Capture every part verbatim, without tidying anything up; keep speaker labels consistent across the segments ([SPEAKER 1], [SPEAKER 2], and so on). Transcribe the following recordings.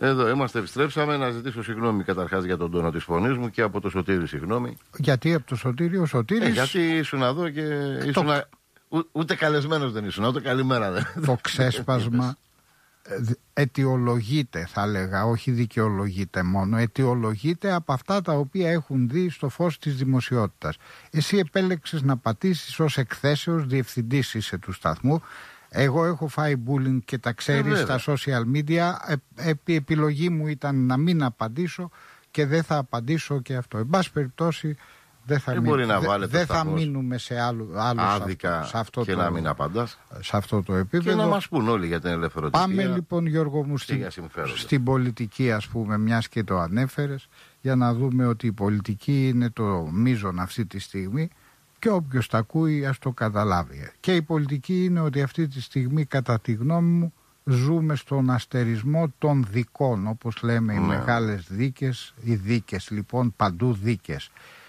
[SPEAKER 1] Εδώ είμαστε, επιστρέψαμε. Να ζητήσω συγγνώμη καταρχάς για τον τόνο της φωνής μου και από το Σωτήρη συγγνώμη.
[SPEAKER 2] Γιατί από το Σωτήρη, ο Σωτήρης...
[SPEAKER 1] Ε, γιατί ήσουν εδώ και ήσουν... Το... Ού, ούτε καλεσμένος δεν ήσουν, ούτε καλημέρα δεν.
[SPEAKER 2] Το ξέσπασμα αιτιολογείται, θα λέγα, όχι δικαιολογείται μόνο. Αιτιολογείται από αυτά τα οποία έχουν δει στο φως της δημοσιότητας. Εσύ επέλεξες να πατήσεις ως εκθέσεως, διευθυντής είσαι του σταθμού. Εγώ έχω φάει bullying και τα ξέρεις ε, στα social media. Ε, επί επιλογή μου ήταν να μην απαντήσω και δεν θα απαντήσω και αυτό. Εν πάση περιπτώσει δεν θα, μείν,
[SPEAKER 1] μπορεί να δε,
[SPEAKER 2] δε θα μείνουμε σε άλλο, άλλο
[SPEAKER 1] άδικα
[SPEAKER 2] σε αυτό,
[SPEAKER 1] και
[SPEAKER 2] το,
[SPEAKER 1] να μην απαντάς.
[SPEAKER 2] Σε αυτό το επίπεδο.
[SPEAKER 1] Και να μας πούν όλοι για την ελευθεροτυπία.
[SPEAKER 2] Πάμε λοιπόν, Γιώργο μου, στην, στην πολιτική, ας πούμε, μιας και το ανέφερες, για να δούμε ότι η πολιτική είναι το μείζον αυτή τη στιγμή. Και όποιος τα ακούει ας το καταλάβει. Και η πολιτική είναι ότι αυτή τη στιγμή, κατά τη γνώμη μου, ζούμε στον αστερισμό των δικών, όπως λέμε, ναι, οι μεγάλες δίκες, οι δίκες λοιπόν, παντού δίκες.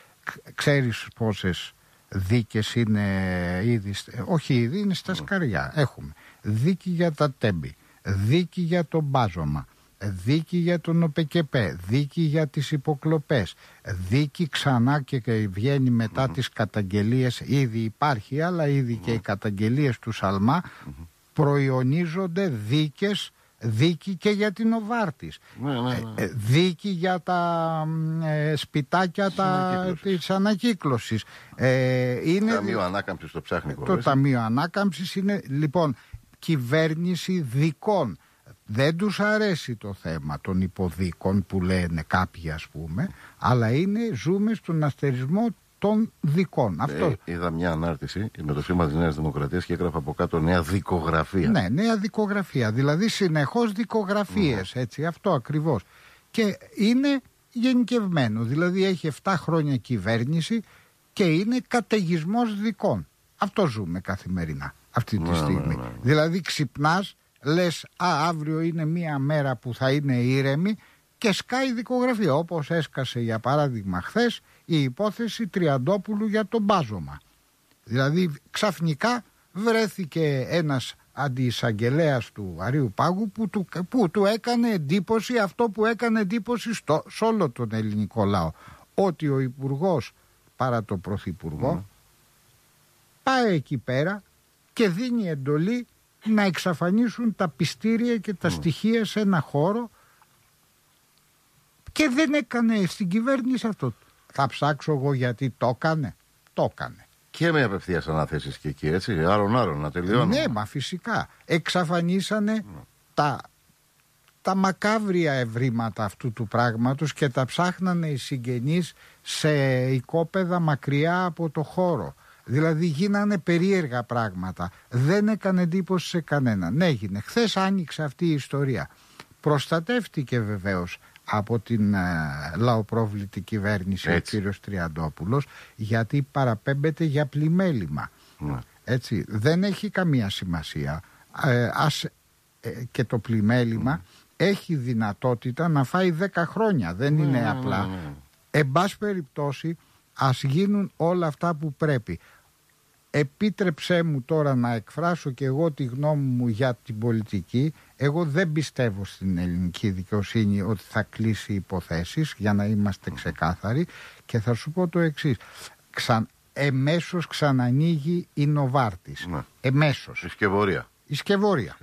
[SPEAKER 2] Ξέρεις πόσες δίκες είναι ήδη, όχι ήδη, είναι στα σκαριά. Έχουμε δίκη για τα τέμπη, δίκη για το μπάζωμα, δίκη για τον ΟΠΕΚΕΠΕ, δίκη για τις υποκλοπές, δίκη ξανά και βγαίνει μετά mm-hmm. τις καταγγελίες, ήδη υπάρχει, αλλά ήδη mm-hmm. και οι καταγγελίες του Σαλμά mm-hmm. προϊονίζονται δίκες, δίκη και για την Οβάρτης, mm-hmm. ε, δίκη για τα ε, σπιτάκια τα, της ανακύκλωσης. Ε, είναι,
[SPEAKER 1] το Ταμείο Ανάκαμψης το ψάχνει.
[SPEAKER 2] Το Ταμείο Ανάκαμψης είναι λοιπόν κυβέρνηση δικών. Δεν τους αρέσει το θέμα των υποδίκων που λένε κάποιοι, ας πούμε, αλλά είναι, ζούμε στον αστερισμό των δικών. Αυτό...
[SPEAKER 1] Ε, είδα μια ανάρτηση με το σήμα της Νέας Δημοκρατίας και έγραφε από κάτω νέα δικογραφία.
[SPEAKER 2] Ναι, νέα δικογραφία, δηλαδή συνεχώς δικογραφίες, mm. έτσι, αυτό ακριβώς. Και είναι γενικευμένο, δηλαδή έχει επτά χρόνια κυβέρνηση και είναι καταιγισμός δικών. Αυτό ζούμε καθημερινά αυτή τη mm, στιγμή. Mm, mm. Δηλαδή ξυπνάς, λες, α, αύριο είναι μία μέρα που θα είναι ήρεμη και σκάει δικογραφία, όπως έσκασε για παράδειγμα χθες η υπόθεση Τριαντόπουλου για το μπάζωμα. Δηλαδή ξαφνικά βρέθηκε ένας αντιεισαγγελέας του Αρείου Πάγου που του, που του έκανε εντύπωση αυτό που έκανε εντύπωση στο, σε όλο τον ελληνικό λαό, ότι ο Υπουργός παρά το Πρωθυπουργό mm. πάει εκεί πέρα και δίνει εντολή να εξαφανίσουν τα πιστήρια και τα mm. στοιχεία σε ένα χώρο και δεν έκανε στην κυβέρνηση αυτό. Θα ψάξω εγώ γιατί το έκανε. Το έκανε.
[SPEAKER 1] Και με απευθείας αναθέσεις και εκεί, έτσι, άρον-άρον να τελειώνουμε.
[SPEAKER 2] Ναι, μα φυσικά. Εξαφανίσανε mm. τα, τα μακάβρια ευρήματα αυτού του πράγματος και τα ψάχνανε οι συγγενείς σε οικόπεδα μακριά από το χώρο. Δηλαδή γίνανε περίεργα πράγματα. Δεν έκανε εντύπωση σε κανέναν. Έγινε. Χθες άνοιξε αυτή η ιστορία. Προστατεύτηκε βεβαίως από την ε, λαοπρόβλητη κυβέρνηση έτσι. Ο κύριος Τριαντόπουλος, γιατί παραπέμπεται για πλημέλημα. Mm. Έτσι. Δεν έχει καμία σημασία. Ε, ας, ε, και το πλημέλημα mm. έχει δυνατότητα να φάει δέκα χρόνια. Δεν mm. είναι απλά. Mm. Εν πάση περιπτώσει, ας γίνουν όλα αυτά που πρέπει. Επίτρεψέ μου τώρα να εκφράσω και εγώ τη γνώμη μου για την πολιτική. Εγώ δεν πιστεύω στην ελληνική δικαιοσύνη ότι θα κλείσει υποθέσεις, για να είμαστε ξεκάθαροι, και θα σου πω το εξής. Ξα... Εμέσως ξανανοίγει η Νοβάρτης. Ναι. Εμέσως.
[SPEAKER 1] Η Σκευωρία.
[SPEAKER 2] Η Σκευωρία.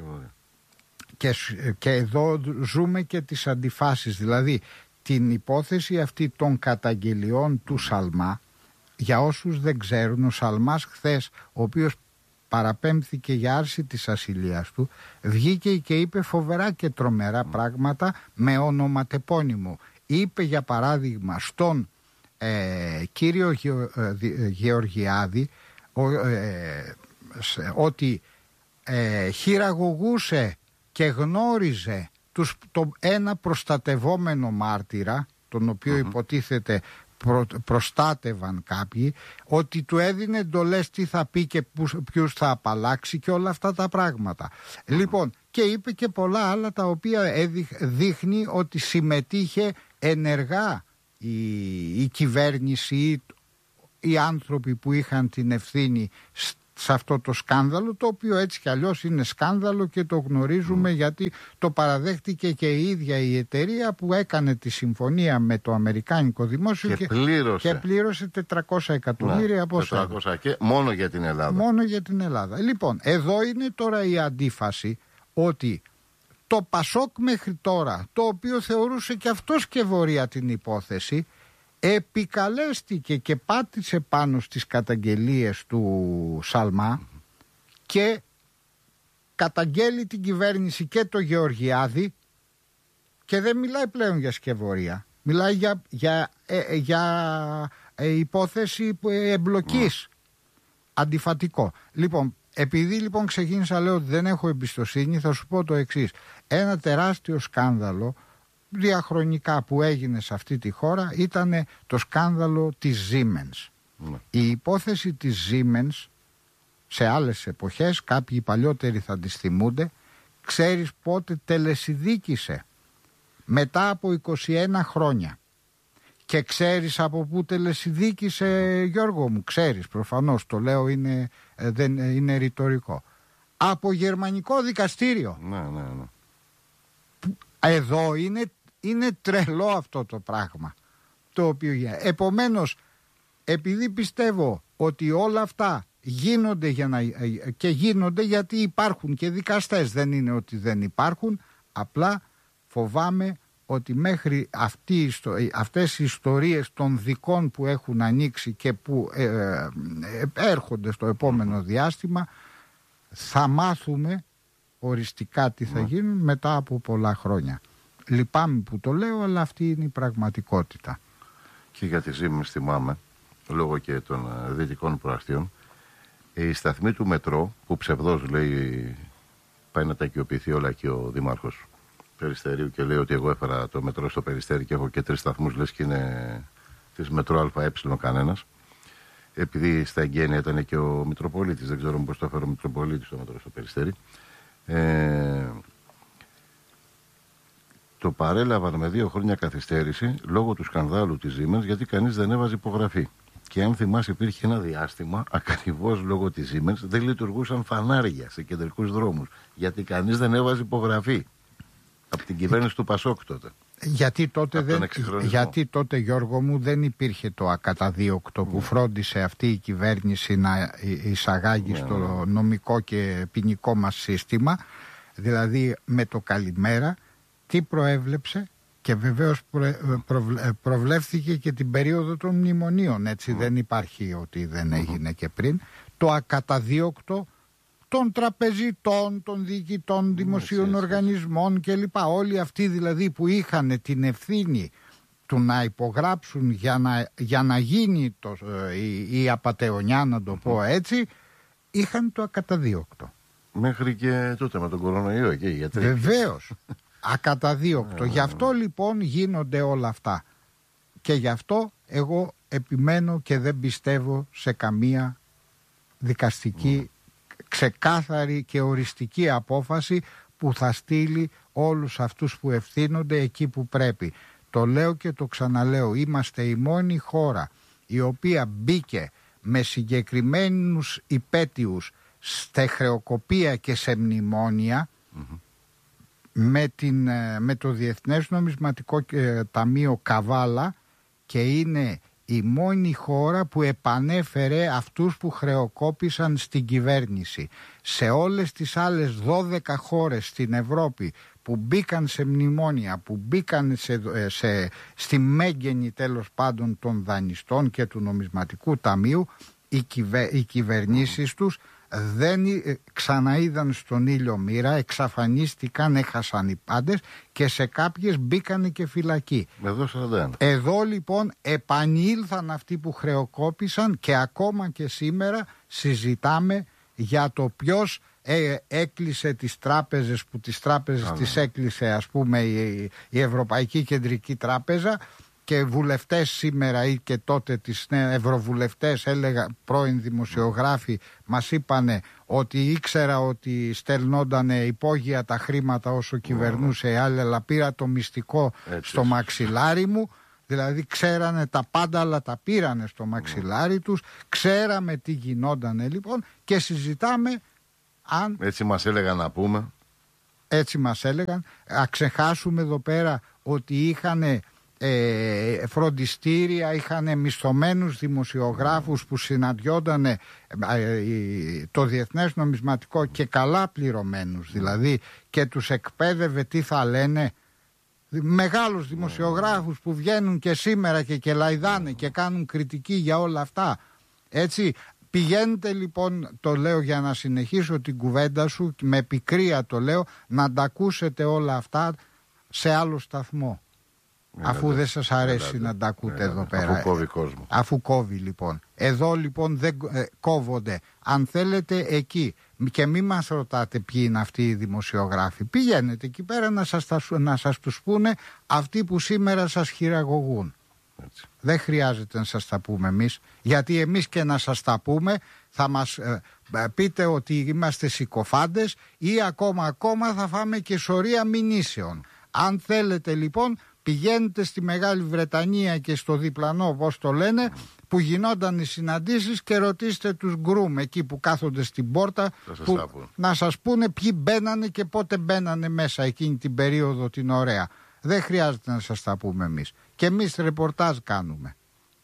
[SPEAKER 2] Και, και εδώ ζούμε και τις αντιφάσεις. Δηλαδή την υπόθεση αυτή των καταγγελιών του Σαλμά. Για όσους δεν ξέρουν, ο Σαλμάς χθες, ο οποίος παραπέμφθηκε για άρση της ασυλίας του, βγήκε και είπε φοβερά και τρομερά πράγματα με ονοματεπώνυμο. Είπε για παράδειγμα στον ε, κύριο Γεω, ε, Γεωργιάδη ο, ε, σε, ότι ε, χειραγωγούσε και γνώριζε τους, το, ένα προστατευόμενο μάρτυρα, τον οποίο mm-hmm. υποτίθεται Προ, προστάτευαν κάποιοι, ότι του έδινε εντολές τι θα πει και ποιους θα απαλλάξει και όλα αυτά τα πράγματα. Mm. Λοιπόν, και είπε και πολλά άλλα τα οποία έδειχ, δείχνει ότι συμμετείχε ενεργά η, η κυβέρνηση ή οι άνθρωποι που είχαν την ευθύνη σε αυτό το σκάνδαλο, το οποίο έτσι κι αλλιώς είναι σκάνδαλο και το γνωρίζουμε mm. γιατί το παραδέχτηκε και η ίδια η εταιρεία που έκανε τη συμφωνία με το αμερικάνικο δημόσιο
[SPEAKER 1] και,
[SPEAKER 2] και,
[SPEAKER 1] πλήρωσε.
[SPEAKER 2] και πλήρωσε τετρακόσια εκατομμύρια
[SPEAKER 1] ναι,
[SPEAKER 2] από
[SPEAKER 1] τετρακόσια και μόνο για την Ελλάδα.
[SPEAKER 2] Μόνο για την Ελλάδα. Λοιπόν, εδώ είναι τώρα η αντίφαση ότι το Πασόκ μέχρι τώρα, το οποίο θεωρούσε και αυτό σκευωρία την υπόθεση, επικαλέστηκε και πάτησε πάνω στις καταγγελίες του Σαλμά και καταγγέλει την κυβέρνηση και το Γεωργιάδη και δεν μιλάει πλέον για σκευωρία. Μιλάει για, για, ε, για ε, υπόθεση εμπλοκής. Mm. Αντιφατικό. Λοιπόν, επειδή λοιπόν ξεκίνησα λέω ότι δεν έχω εμπιστοσύνη, θα σου πω το εξής. Ένα τεράστιο σκάνδαλο διαχρονικά που έγινε σε αυτή τη χώρα ήταν το σκάνδαλο της Siemens. Mm. Η υπόθεση της Siemens σε άλλες εποχές, κάποιοι παλιότεροι θα τις θυμούνται, ξέρεις πότε τελεσιδίκησε? Μετά από είκοσι ένα χρόνια. Και ξέρεις από πού τελεσιδίκησε, Γιώργο μου? Ξέρεις, προφανώς, το λέω, είναι, δεν, είναι ρητορικό. Από γερμανικό δικαστήριο.
[SPEAKER 1] Ναι, ναι, ναι.
[SPEAKER 2] Εδώ είναι, είναι τρελό αυτό το πράγμα το οποίο γίνεται. Επομένως, επειδή πιστεύω ότι όλα αυτά γίνονται για να, και γίνονται γιατί υπάρχουν και δικαστές, δεν είναι ότι δεν υπάρχουν, απλά φοβάμαι ότι μέχρι αυτή, αυτές οι ιστορίες των δικών που έχουν ανοίξει και που ε, ε, έρχονται στο επόμενο διάστημα, θα μάθουμε οριστικά τι θα γίνουν μετά από πολλά χρόνια. Λυπάμαι που το λέω, αλλά αυτή είναι η πραγματικότητα.
[SPEAKER 1] Και για τη Siemens θυμάμαι, λόγω και των δυτικών προαστίων, η σταθμή του μετρό που ψευδώς λέει πάει να τα οικειοποιηθεί όλα και ο δήμαρχος Περιστερίου και λέει ότι εγώ έφερα το μετρό στο Περιστέρι και έχω και τρεις σταθμούς, λες και είναι της μετρό ΑΕ κανένας. Επειδή στα εγγένεια ήταν και ο Μητροπολίτης, δεν ξέρω πώς το έφερε ο Μητροπολίτης το μετρό στο Περιστέρι. Ε, το παρέλαβαν με δύο χρόνια καθυστέρηση λόγω του σκανδάλου της Siemens, γιατί κανείς δεν έβαζε υπογραφή. Και αν θυμάσαι, υπήρχε ένα διάστημα, ακριβώς λόγω της Siemens, δεν λειτουργούσαν φανάρια σε κεντρικούς δρόμους. Γιατί κανείς δεν έβαζε υπογραφή. Από την κυβέρνηση του Πασόκ τότε.
[SPEAKER 2] Γιατί τότε, δεν, γιατί τότε, Γιώργο μου, δεν υπήρχε το ακαταδίωκτο που φρόντισε αυτή η κυβέρνηση να εισαγάγει στο νομικό και ποινικό μας σύστημα. Δηλαδή με το καλημέρα τι προέβλεψε, και βεβαίως προ, προβλε, προβλέφθηκε και την περίοδο των μνημονίων, έτσι mm. δεν υπάρχει ότι δεν έγινε mm-hmm. και πριν, το ακαταδίωκτο των τραπεζιτών, των διοικητών δημοσίων mm, οργανισμών κλπ. Όλοι αυτοί δηλαδή που είχαν την ευθύνη του να υπογράψουν για να, για να γίνει το, η, η απατεωνιά, να το πω έτσι, είχαν το ακαταδίωκτο.
[SPEAKER 1] Μέχρι και τότε με τον κορονοϊό εκεί, γιατί...
[SPEAKER 2] Βεβαίως, ακαταδίωκτο. Γι' αυτό λοιπόν γίνονται όλα αυτά. Και γι' αυτό εγώ επιμένω και δεν πιστεύω σε καμία δικαστική ξεκάθαρη και οριστική απόφαση που θα στείλει όλους αυτούς που ευθύνονται εκεί που πρέπει. Το λέω και το ξαναλέω, είμαστε η μόνη χώρα η οποία μπήκε με συγκεκριμένους υπέτειους στη χρεοκοπία και σε μνημόνια mm-hmm. με, την, με το Διεθνές Νομισματικό Ταμείο Καβάλα, και είναι η μόνη χώρα που επανέφερε αυτούς που χρεοκόπησαν στην κυβέρνηση. Σε όλες τις άλλες δώδεκα χώρες στην Ευρώπη που μπήκαν σε μνημόνια, που μπήκαν σε, σε, στη μέγενη τέλος πάντων των δανειστών και του Νομισματικού Ταμείου, οι, κυβε, οι κυβερνήσεις τους δεν ξαναείδαν στον ήλιο μοίρα, εξαφανίστηκαν, έχασαν οι πάντες και σε κάποιες μπήκανε και φυλακή.
[SPEAKER 1] Εδώ,
[SPEAKER 2] Εδώ λοιπόν επανήλθαν αυτοί που χρεοκόπησαν και ακόμα και σήμερα συζητάμε για το ποιος ε, έκλεισε τις τράπεζες, που τις τράπεζες Α, τις έκλεισε ας πούμε η, η Ευρωπαϊκή Κεντρική Τράπεζα, και βουλευτές σήμερα ή και τότε τις ευρωβουλευτές, έλεγα, πρώην δημοσιογράφοι, μας είπανε ότι ήξερα ότι στελνόταν υπόγεια τα χρήματα όσο κυβερνούσε η άλλη, αλλά πήρα το μυστικό Έτσι. στο μαξιλάρι μου. Δηλαδή ξέρανε τα πάντα, αλλά τα πήρανε στο μαξιλάρι τους. Ξέραμε τι γινότανε λοιπόν και συζητάμε αν...
[SPEAKER 1] Έτσι μας έλεγαν να πούμε.
[SPEAKER 2] Έτσι μας έλεγαν. Α ξεχάσουμε εδώ πέρα ότι είχανε ε, φροντιστήρια, είχανε μισθωμένους δημοσιογράφους που συναντιόταν ε, ε, το Διεθνές Νομισματικό και καλά πληρωμένους δηλαδή, και τους εκπαίδευε τι θα λένε. Μεγάλους δημοσιογράφους που βγαίνουν και σήμερα και κελαϊδάνε και κάνουν κριτική για όλα αυτά. Έτσι, πηγαίνετε λοιπόν, το λέω για να συνεχίσω την κουβέντα σου, με πικρία το λέω, να τα ακούσετε όλα αυτά σε άλλο σταθμό. Έλατε, αφού δεν σας αρέσει έλατε, να τα ακούτε έλατε, εδώ πέρα.
[SPEAKER 1] Αφού κόβει κόσμο.
[SPEAKER 2] Αφού κόβει λοιπόν. Εδώ λοιπόν δεν ε, κόβονται. Αν θέλετε εκεί, και μην μας ρωτάτε ποιοι είναι αυτοί οι δημοσιογράφοι, πηγαίνετε εκεί πέρα να σας, να σας τους πούνε αυτοί που σήμερα σας χειραγωγούν. Έτσι. Δεν χρειάζεται να σας τα πούμε εμείς, γιατί εμείς και να σας τα πούμε θα μας ε, πείτε ότι είμαστε συκοφάντες ή ακόμα ακόμα θα φάμε και σωρία μηνύσεων. Αν θέλετε λοιπόν, πηγαίνετε στη Μεγάλη Βρετανία και στο διπλανό, όπως το λένε, που γινόταν οι συναντήσεις, και ρωτήστε τους γκρουμ εκεί που κάθονται στην πόρτα που, να σας πούνε ποιοι μπαίνανε και πότε μπαίνανε μέσα εκείνη την περίοδο την ωραία. Δεν χρειάζεται να σας τα πούμε εμείς. Και εμείς ρεπορτάζ κάνουμε.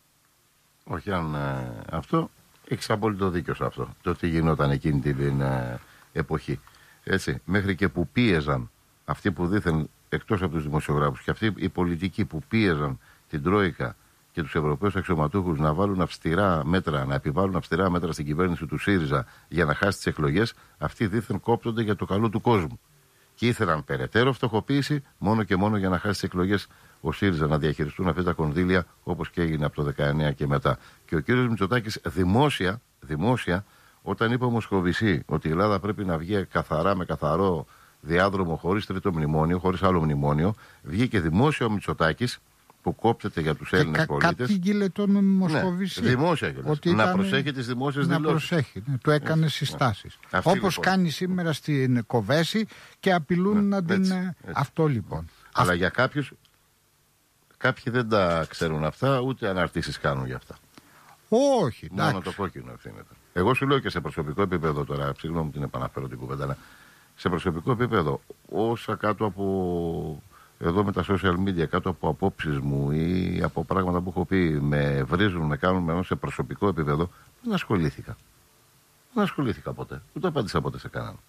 [SPEAKER 1] Όχι αν ε, αυτό, έχεις απόλυτο δίκιο σε αυτό. Το τι γινόταν εκείνη την ε, εποχή. Έτσι, μέχρι και που πίεζαν αυτοί που δήθεν, εκτός από τους δημοσιογράφους, και αυτοί οι πολιτικοί που πίεζαν την Τρόικα και τους Ευρωπαίους αξιωματούχους να βάλουν αυστηρά μέτρα, να επιβάλλουν αυστηρά μέτρα στην κυβέρνηση του ΣΥΡΙΖΑ για να χάσει τις εκλογές, αυτοί δήθεν κόπτονται για το καλό του κόσμου. Και ήθελαν περαιτέρω φτωχοποίηση μόνο και μόνο για να χάσει τις εκλογές ο ΣΥΡΙΖΑ, να διαχειριστούν αυτά τα κονδύλια όπως και έγινε από το δεκαεννιά και μετά. Και ο κύριος Μητσοτάκης δημόσια, δημόσια όταν είπε ο Μοσχοβησί ότι η Ελλάδα πρέπει να βγει καθαρά, με καθαρό διάδρομο, χωρίς τρίτο μνημόνιο, χωρίς άλλο μνημόνιο, βγήκε δημόσια ο Μητσοτάκης που κόπτεται για τους Έλληνες πολίτες.
[SPEAKER 2] Κατήγγειλε τον Μοσχοβησί.
[SPEAKER 1] Ναι, δημόσια κιόλας. Να ήταν... προσέχει τις δημόσιες δηλώσεις.
[SPEAKER 2] Να προσέχει. Ναι, του έκανε έτσι, συστάσεις. Ναι. Όπως λοιπόν κάνει σήμερα στην Κοβέση και απειλούν ναι, να την... Έτσι, έτσι. Αυτό λοιπόν.
[SPEAKER 1] Αλλά για κάποιους, κάποιοι δεν τα ξέρουν αυτά, ούτε αναρτήσεις κάνουν για αυτά.
[SPEAKER 2] Όχι.
[SPEAKER 1] Μόνο εντάξει. Το κόκκινο ευθύνεται. Εγώ σου λέω και σε προσωπικό επίπεδο τώρα, συγγνώμη την επαναφέρω την κουβέντα, σε προσωπικό επίπεδο, όσα κάτω από εδώ με τα social media, κάτω από απόψεις μου ή από πράγματα που έχω πει, με βρίζουν, με κάνουν, ενώ σε προσωπικό επίπεδο, δεν ασχολήθηκα. Δεν ασχολήθηκα ποτέ. Ούτε απάντησα ποτέ σε κανέναν.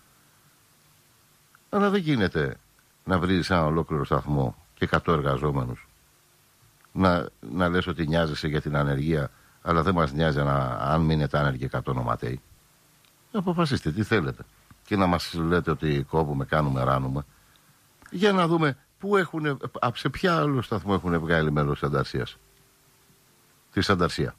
[SPEAKER 1] Αλλά δεν γίνεται να βρεις ένα ολόκληρο σταθμό και εκατό εργαζόμενους να, να λες ότι νοιάζεσαι για την ανεργία, αλλά δεν μας νοιάζει να, αν μείνετε άνεργοι εκατό νοματέοι. Αποφασίστε τι θέλετε. Και να μας λέτε ότι κόβουμε, κάνουμε, ράνουμε. Για να δούμε πού έχουν, σε ποια άλλο σταθμό έχουν βγάλει μέλος της Ανταρσίας. Της Ανταρσία.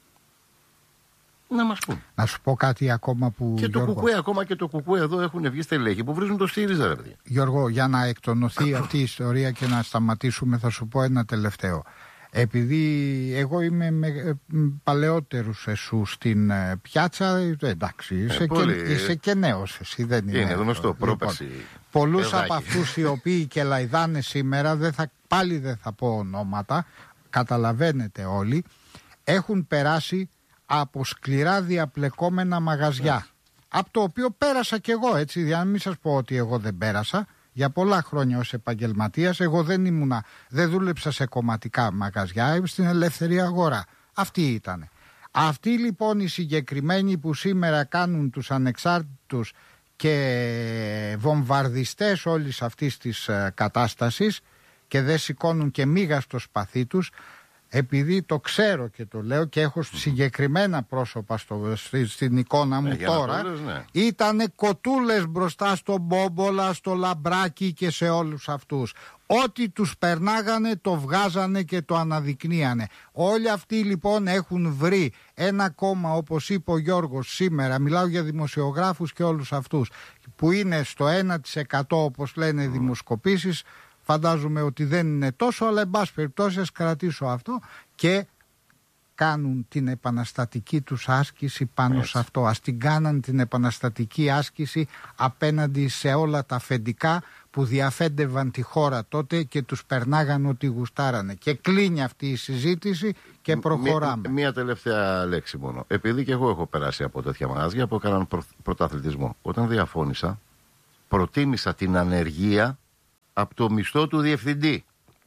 [SPEAKER 1] Να μας πούν.
[SPEAKER 2] Να σου πω κάτι ακόμα που...
[SPEAKER 1] Και
[SPEAKER 2] Γιώργο,
[SPEAKER 1] το κουκουέ, ακόμα και το κουκουέ εδώ έχουν βγει στελέχη που βρίζουν το ΣΥΡΙΖΑ, ρε παιδιά.
[SPEAKER 2] Γιώργο, για να εκτονωθεί αυτή η ιστορία και να σταματήσουμε, θα σου πω ένα τελευταίο. Επειδή εγώ είμαι με παλαιότερους εσού στην πιάτσα, εντάξει, είσαι, ε, πολύ... και, είσαι και νέος εσύ, δεν είναι.
[SPEAKER 1] Είναι γνωστό, πρόπερση.
[SPEAKER 2] Λοιπόν, πολλούς από αυτούς οι οποίοι και λαϊδάνε σήμερα, δεν θα, πάλι δεν θα πω ονόματα, καταλαβαίνετε όλοι, έχουν περάσει από σκληρά διαπλεκόμενα μαγαζιά. Από το οποίο πέρασα κι εγώ, έτσι, για να μην σας πω ότι εγώ δεν πέρασα. Για πολλά χρόνια ως επαγγελματίας, εγώ δεν ήμουνα, δεν δούλεψα σε κομματικά μαγαζιά, στην ελεύθερη αγορά. Αυτή ήταν. Αυτοί λοιπόν οι συγκεκριμένοι που σήμερα κάνουν τους ανεξάρτητους και βομβαρδιστές όλης αυτής της ε, κατάστασης και δεν σηκώνουν και μίγα στο σπαθί τους, επειδή το ξέρω και το λέω και έχω συγκεκριμένα πρόσωπα στο, στη, στην εικόνα μου ε, τώρα, ναι. Ήτανε κοτούλες μπροστά στον Μπόμπολα, στο Λαμπράκι και σε όλους αυτούς. Ό,τι τους περνάγανε το βγάζανε και το αναδεικνύανε. Όλοι αυτοί λοιπόν έχουν βρει ένα κόμμα, όπως είπε ο Γιώργος σήμερα, μιλάω για δημοσιογράφους και όλους αυτούς, που είναι στο ένα τοις εκατό όπως λένε οι δημοσκοπήσεις. Φαντάζομαι ότι δεν είναι τόσο, αλλά εν πάση περιπτώσει ας κρατήσω αυτό, και κάνουν την επαναστατική τους άσκηση πάνω Έτσι. σε αυτό. Ας την κάναν την επαναστατική άσκηση απέναντι σε όλα τα αφεντικά που διαφέντευαν τη χώρα τότε και τους περνάγαν ό,τι γουστάρανε. Και κλείνει αυτή η συζήτηση και προχωράμε.
[SPEAKER 1] Μία, μία τελευταία λέξη μόνο. Επειδή και εγώ έχω περάσει από τέτοια μαγαζιά που έκαναν πρω, πρωταθλητισμό. Όταν διαφώνησα, προτίμησα την ανεργία από το μισθό του διευθυντή.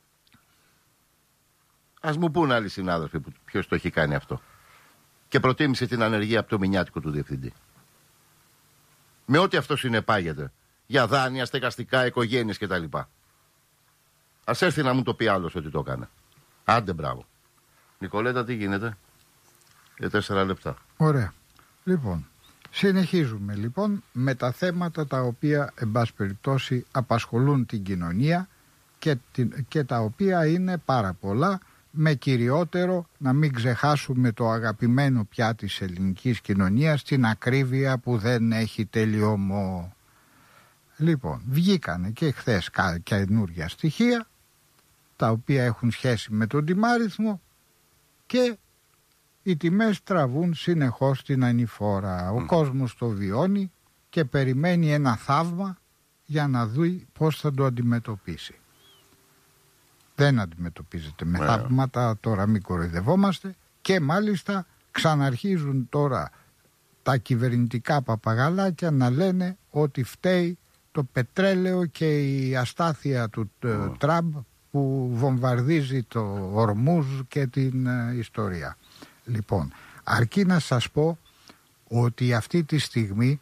[SPEAKER 1] Ας μου πούν άλλοι συνάδελφοι που ποιος το έχει κάνει αυτό. Και προτίμησε την ανεργία από το μηνιάτικο του διευθυντή. Με ό,τι αυτό συνεπάγεται. Για δάνεια, στεγαστικά, οικογένειες κτλ. Ας έρθει να μου το πει άλλος ότι το έκανε. Άντε μπράβο. Νικολέτα, τι γίνεται? Για τέσσερα λεπτά.
[SPEAKER 2] Ωραία. Λοιπόν, συνεχίζουμε λοιπόν με τα θέματα τα οποία εν πάση περιπτώσει απασχολούν την κοινωνία και, την, και τα οποία είναι πάρα πολλά, με κυριότερο να μην ξεχάσουμε το αγαπημένο πια της ελληνικής κοινωνίας, την ακρίβεια που δεν έχει τελειώμο. Λοιπόν, βγήκανε και χθες καινούργια στοιχεία τα οποία έχουν σχέση με τον τιμάριθμο και οι τιμές τραβούν συνεχώς την ανηφόρα. Ο mm. κόσμος το βιώνει και περιμένει ένα θαύμα για να δει πώς θα το αντιμετωπίσει. Δεν αντιμετωπίζεται με yeah. θαύματα, τώρα μην κοροϊδευόμαστε, και μάλιστα ξαναρχίζουν τώρα τα κυβερνητικά παπαγαλάκια να λένε ότι φταίει το πετρέλαιο και η αστάθεια του mm. Τραμπ που βομβαρδίζει το Ορμούζ και την uh, ιστορία. Λοιπόν, αρκεί να σας πω ότι αυτή τη στιγμή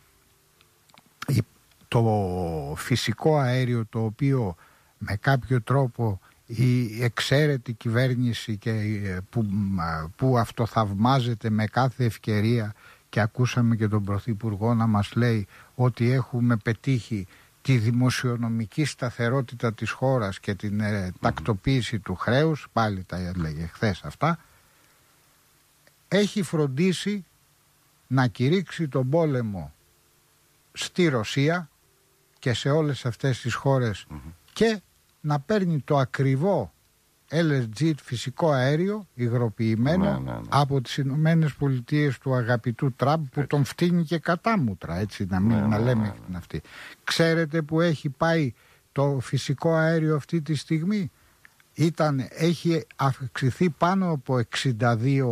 [SPEAKER 2] το φυσικό αέριο, το οποίο με κάποιο τρόπο η εξαίρετη κυβέρνηση και που, που αυτοθαυμάζεται με κάθε ευκαιρία, και ακούσαμε και τον Πρωθυπουργό να μας λέει ότι έχουμε πετύχει τη δημοσιονομική σταθερότητα της χώρας και την ε, τακτοποίηση του χρέους, πάλι τα έλεγε χθες αυτά, έχει φροντίσει να κηρύξει τον πόλεμο στη Ρωσία και σε όλες αυτές τις χώρες mm-hmm. και να παίρνει το ακριβό ελ ες τζι φυσικό αέριο υγροποιημένο ναι, ναι, ναι. από τις Ηνωμένες Πολιτείες του αγαπητού Τραμπ, που έτσι. Τον φτύνει και κατάμουτρα, έτσι να, μην, ναι, να λέμε ναι, ναι, ναι. αυτή. Ξέρετε που έχει πάει το φυσικό αέριο αυτή τη στιγμή? Ήταν, έχει αυξηθεί πάνω από εξήντα δύο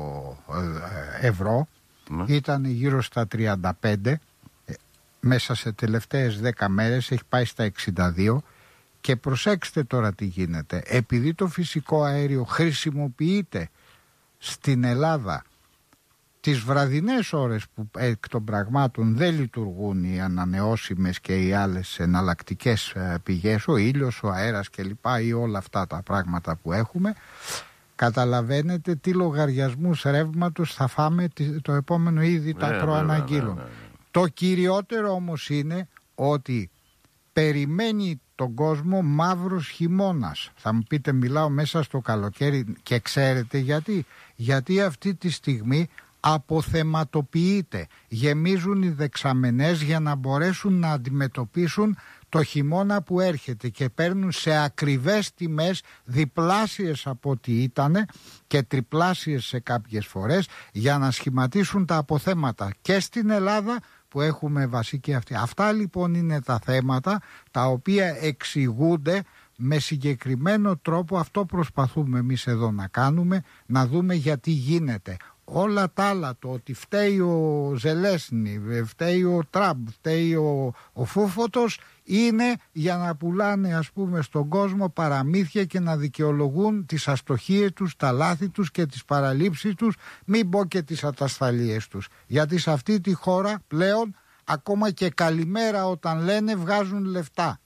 [SPEAKER 2] ευρώ, ναι. ήταν γύρω στα τριάντα πέντε, μέσα σε τελευταίες δέκα μέρες έχει πάει στα εξήντα δύο. Και προσέξτε τώρα τι γίνεται. Επειδή το φυσικό αέριο χρησιμοποιείται στην Ελλάδα τις βραδινές ώρες που εκ των πραγμάτων δεν λειτουργούν οι ανανεώσιμες και οι άλλες εναλλακτικές πηγές, ο ήλιος, ο αέρας κλπ, ή όλα αυτά τα πράγματα που έχουμε, καταλαβαίνετε τι λογαριασμούς ρεύματος θα φάμε το επόμενο, ήδη τα yeah, προαναγγείλουν. Yeah, yeah, yeah. Το κυριότερο όμως είναι ότι περιμένει τον κόσμο μαύρος χειμώνας. Θα μου πείτε, μιλάω μέσα στο καλοκαίρι, και ξέρετε γιατί? Γιατί αυτή τη στιγμή αποθεματοποιείται. Γεμίζουν οι δεξαμενές για να μπορέσουν να αντιμετωπίσουν το χειμώνα που έρχεται και παίρνουν σε ακριβές τιμές, διπλάσιες από ό,τι ήτανε και τριπλάσιες σε κάποιες φορές, για να σχηματίσουν τα αποθέματα και στην Ελλάδα που έχουμε βασική αυτή. Αυτά λοιπόν είναι τα θέματα τα οποία εξηγούνται με συγκεκριμένο τρόπο. Αυτό προσπαθούμε εμείς εδώ να κάνουμε, να δούμε γιατί γίνεται. Όλα τα άλλα, το ότι φταίει ο Ζελέσνη, φταίει ο Τραμπ, φταίει ο, ο Φούφωτος, είναι για να πουλάνε, ας πούμε, στον κόσμο παραμύθια και να δικαιολογούν τις αστοχίες τους, τα λάθη τους και τις παραλήψεις τους, μην πω και τις ατασταλίες τους. Γιατί σε αυτή τη χώρα πλέον ακόμα και καλημέρα όταν λένε βγάζουν λεφτά.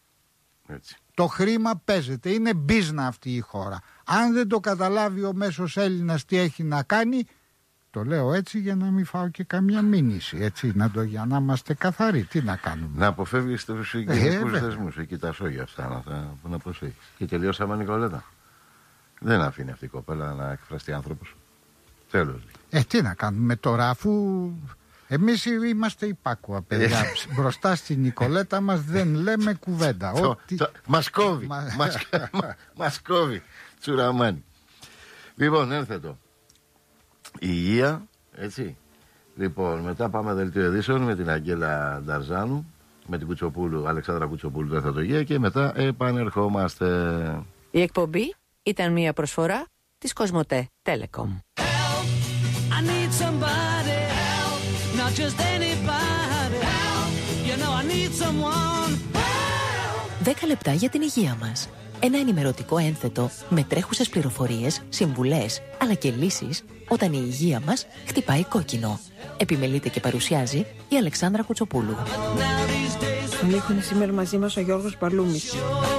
[SPEAKER 2] Έτσι. Το χρήμα παίζεται, είναι μπίζνα αυτή η χώρα. Αν δεν το καταλάβει ο μέσος Έλληνας τι έχει να κάνει, το λέω έτσι για να μην φάω και καμία μήνυση, έτσι, να το, για να είμαστε καθαροί, τι να κάνουμε.
[SPEAKER 1] Να αποφεύγεις τους συγγενικούς ε, δεσμούς, εκεί τα σόγια αυτά, να, θα, να προσέχεις. Και τελειώσαμε, Νικολέτα. Δεν αφήνει αυτή η κοπέλα να εκφραστεί άνθρωπος. Τέλος.
[SPEAKER 2] Ε, τι να κάνουμε τώρα, αφού εμείς είμαστε υπάκουα, παιδιά. Μπροστά στην Νικολέτα μας δεν λέμε κουβέντα.
[SPEAKER 1] Το,
[SPEAKER 2] Ότι...
[SPEAKER 1] το, μας κόβει, μας, μα, μας κόβει, τσουραμάνι. Λοιπόν, ένθετο. Η υγεία, έτσι. Λοιπόν, μετά πάμε δελτίο ειδήσεων με την Αγγέλα Νταρζάνου με την Κουτσοπούλου, Αλεξάνδρα Κουτσοπούλου, δεν θα το γίνει και μετά επανερχόμαστε.
[SPEAKER 3] Η εκπομπή ήταν μια προσφορά της Κοσμοτέ Telecom. δέκα λεπτά για την υγεία μας. Ένα ενημερωτικό ένθετο με τρέχουσες πληροφορίες, συμβουλές, αλλά και λύσεις όταν η υγεία μας χτυπάει κόκκινο. Επιμελείται και παρουσιάζει η Αλεξάνδρα Κουτσοπούλου.
[SPEAKER 4] Στον ήχο είναι σήμερα μαζί μας ο Γιώργος Μπαλούμης.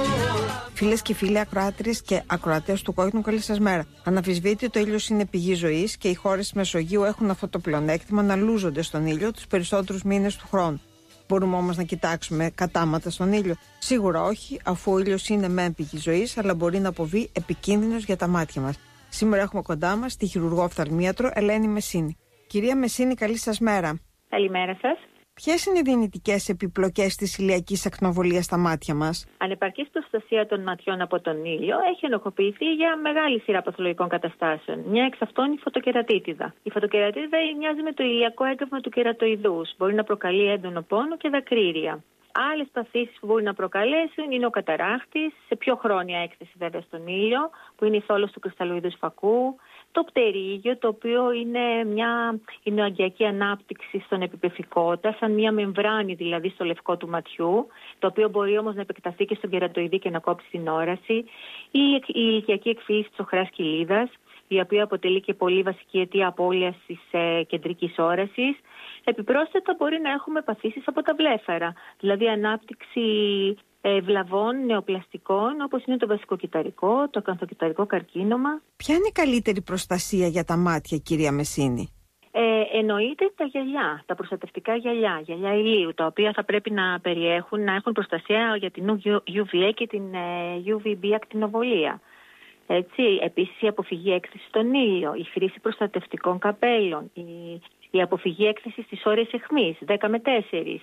[SPEAKER 4] Φίλες και φίλοι ακροάτριες και ακροατές του Κόκκινου, καλή σας μέρα. Αναμφισβήτητο, ο ήλιος είναι πηγή ζωής και οι χώρες της Μεσογείου έχουν αυτό το πλεονέκτημα να λούζονται στον ήλιο τους περισσότερους μήνες του χρόνου. Μπορούμε όμως να κοιτάξουμε κατάματα στον ήλιο? Σίγουρα όχι, αφού ο ήλιος είναι μεν πηγή ζωής, αλλά μπορεί να αποβεί επικίνδυνος για τα μάτια μας. Σήμερα έχουμε κοντά μας τη χειρουργό οφθαλμίατρο Ελένη Μεσίνη. Κυρία Μεσίνη, καλή σας μέρα.
[SPEAKER 5] Καλημέρα σας.
[SPEAKER 4] Ποιες είναι οι δυνητικές επιπλοκές της ηλιακής ακτινοβολίας στα μάτια μας?
[SPEAKER 5] Ανεπαρκής προστασία των ματιών από τον ήλιο έχει ενοχοποιηθεί για μεγάλη σειρά παθολογικών καταστάσεων. Μια εξ αυτών η φωτοκερατίτιδα. Η φωτοκερατίτιδα μοιάζει με το ηλιακό έγκαυμα του κερατοειδούς. Μπορεί να προκαλεί έντονο πόνο και δακρύρια. Άλλες παθήσεις που μπορεί να προκαλέσουν είναι ο καταράχτης, σε πιο χρόνια έκθεση βέβαια στον ήλιο, που είναι η θόλος του κρυσταλλοειδούς φακού, το πτερίγιο, το οποίο είναι μια ινωαγκιακή ανάπτυξη στον επιπεφικότα, σαν μια μεμβράνη δηλαδή στο λευκό του ματιού, το οποίο μπορεί όμως να επεκταθεί και στον κερατοειδή και να κόψει την όραση, ή η ηλικιακή εκφύλιση της οχράς κοιλίδας, η οποία αποτελεί και πολύ βασική αιτία απώλειας της ε, κεντρικής όρασης. Επιπρόσθετα μπορεί να έχουμε παθήσεις από τα βλέφαρα, δηλαδή ανάπτυξη ε, βλαβών νεοπλαστικών, όπως είναι το βασικοκυταρικό, το ακανθοκυταρικό καρκίνωμα.
[SPEAKER 4] Ποια είναι η καλύτερη προστασία για τα μάτια, κυρία Μεσίνη?
[SPEAKER 5] Ε, εννοείται τα γυαλιά, τα προστατευτικά γυαλιά, γυαλιά ηλίου, τα οποία θα πρέπει να περιέχουν, να έχουν προστασία για την γιου βι έι και την ε, γιου βι μπι ακτινοβολία. Έτσι, επίσης η αποφυγή έκθεση στον ήλιο, η χρήση προστατευτικών καπέλων, η, η αποφυγή έκθεση στις ώρες αιχμής, δέκα με τέσσερα,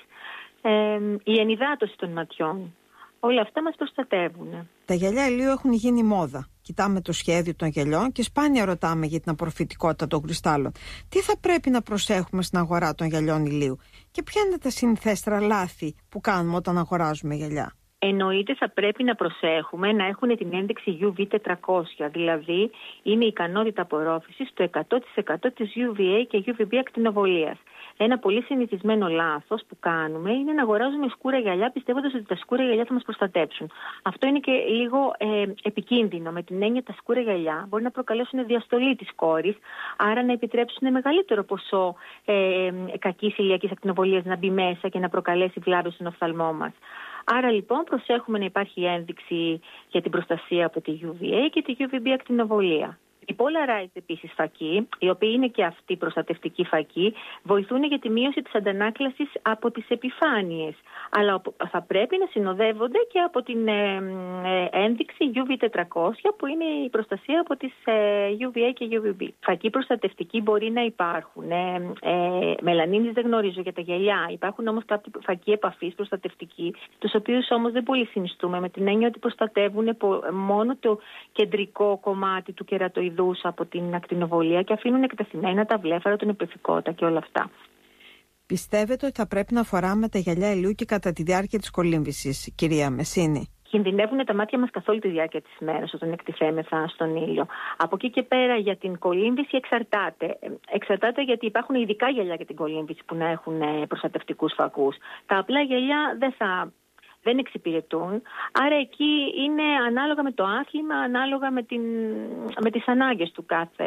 [SPEAKER 5] ε, η ενυδάτωση των ματιών. Όλα αυτά μας προστατεύουν.
[SPEAKER 4] Τα γυαλιά ηλίου έχουν γίνει μόδα. Κοιτάμε το σχέδιο των γυαλιών και σπάνια ρωτάμε για την απορροφητικότητα των κρυστάλλων. Τι θα πρέπει να προσέχουμε στην αγορά των γυαλιών ηλίου και ποια είναι τα συνηθέστερα λάθη που κάνουμε όταν αγοράζουμε γυαλιά?
[SPEAKER 5] Εννοείται θα πρέπει να προσέχουμε να έχουν την ένδειξη γιου βι τετρακόσια, δηλαδή είναι η ικανότητα απορρόφησης του εκατό τοις εκατό της γιου βι έι και γιου βι μπι ακτινοβολίας. Ένα πολύ συνηθισμένο λάθος που κάνουμε είναι να αγοράζουμε σκούρα γυαλιά πιστεύοντας ότι τα σκούρα γυαλιά θα μας προστατέψουν. Αυτό είναι και λίγο ε, επικίνδυνο, με την έννοια τα σκούρα γυαλιά μπορεί να προκαλέσουν διαστολή της κόρης, άρα να επιτρέψουν μεγαλύτερο ποσό ε, κακής ηλιακής ακτινοβολίας να μπει μέσα και να προκαλέσει βλάβες στον οφθαλμό μας. Άρα λοιπόν προσέχουμε να υπάρχει ένδειξη για την προστασία από τη γιου βι έι και τη γιου βι μπι ακτινοβολία. Οι polarized επίσης φακοί, οι οποίοι είναι και αυτοί προστατευτικοί φακοί, βοηθούν για τη μείωση της αντανάκλασης από τις επιφάνειες. Αλλά θα πρέπει να συνοδεύονται και από την ε, ε, ένδειξη γιου βι τετρακόσια που είναι η προστασία από τις ε, γιου βι έι και γιου βι μπι. Φακοί προστατευτικοί μπορεί να υπάρχουν. Ε, ε, μελανίνης δεν γνωρίζω για τα γυαλιά. Υπάρχουν όμως κάποιοι φακοί επαφής προστατευτικοί, τους οποίους όμως δεν πολύ συνιστούμε, με την έννοια ότι προστατεύουν μόνο το κεντρικό κομμάτι του κερατοειδού από την ακτινοβολία και αφήνουν εκτεθειμένα τα βλέφαρα, τον επιφικότα και όλα αυτά.
[SPEAKER 4] Πιστεύετε ότι θα πρέπει να φοράμε τα γυαλιά ηλίου και κατά τη διάρκεια της κολύμβησης, κυρία Μεσίνη?
[SPEAKER 5] Κινδυνεύουν τα μάτια μας καθ' όλη τη διάρκεια της ημέρας όταν εκτιθέμεθα στον ήλιο. Από εκεί και πέρα για την κολύμβηση εξαρτάται. Εξαρτάται γιατί υπάρχουν ειδικά γυαλιά για την κολύμβηση που να έχουν προστατευτικούς φακούς. Τα απλά γυαλιά δεν θα... δεν εξυπηρετούν, άρα εκεί είναι ανάλογα με το άθλημα, ανάλογα με, την, με τις ανάγκες του κάθε,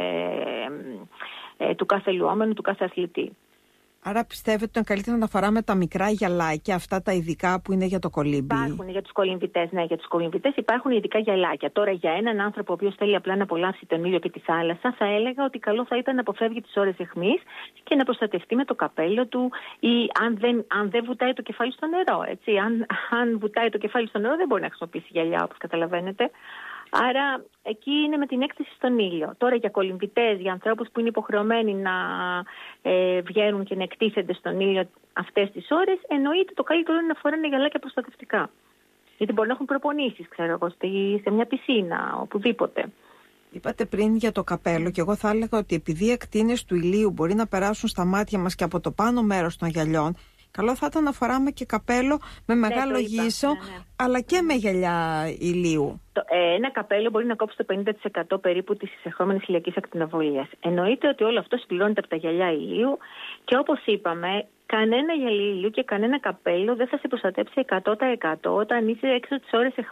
[SPEAKER 5] ε, του κάθε λουόμενου, του κάθε αθλητή.
[SPEAKER 4] Άρα πιστεύετε ότι είναι καλύτερα να φοράμε τα μικρά γυαλάκια, αυτά τα ειδικά που είναι για το κολύμπι?
[SPEAKER 5] Υπάρχουν για τους κολυμβητές, ναι, για τους κολυμβητές υπάρχουν ειδικά γυαλάκια. Τώρα για έναν άνθρωπο ο οποίος θέλει απλά να απολαύσει τον ήλιο και τη θάλασσα, θα έλεγα ότι καλό θα ήταν να αποφεύγει τις ώρες αιχμής και να προστατευτεί με το καπέλο του ή αν δεν, αν δεν βουτάει το κεφάλι στο νερό. Έτσι. Αν, αν βουτάει το κεφάλι στο νερό δεν μπορεί να χρησιμοποιήσει γυαλιά, όπως καταλαβαίνετε. Άρα εκεί είναι με την έκθεση στον ήλιο. Τώρα για κολυμβητές, για ανθρώπους που είναι υποχρεωμένοι να ε, βγαίνουν και να εκτίθενται στον ήλιο αυτές τις ώρες, εννοείται το καλύτερο είναι να φοράνε γυαλάκια προστατευτικά. Γιατί μπορεί να έχουν προπονήσεις, ξέρω εγώ, σε μια πισίνα, οπουδήποτε.
[SPEAKER 4] Είπατε πριν για το καπέλο και εγώ θα έλεγα ότι επειδή οι ακτίνες του ηλίου μπορεί να περάσουν στα μάτια μας και από το πάνω μέρος των γυαλιών, Καλό θα ήταν να φοράμε και καπέλο με μεγάλο
[SPEAKER 5] ναι,
[SPEAKER 4] γύσο,
[SPEAKER 5] ναι, ναι.
[SPEAKER 4] αλλά και με γυαλιά ηλίου.
[SPEAKER 5] Το, ε, ένα καπέλο μπορεί να κόψει το πενήντα τοις εκατό περίπου της εισερχόμενης ηλιακής ακτινοβολίας. Εννοείται ότι όλο αυτό συμπληρώνεται από τα γυαλιά ηλίου και όπως είπαμε, κανένα γυαλί ηλίου και κανένα καπέλο δεν θα σε προστατέψει εκατό τοις εκατό όταν είσαι έξω τις ώρες